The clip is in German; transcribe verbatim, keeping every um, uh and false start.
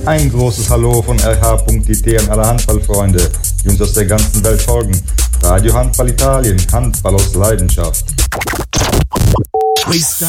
Ein großes Hallo von R H.it an alle Handballfreunde, die uns aus der ganzen Welt folgen. Radio Handball Italien, Handball aus Leidenschaft.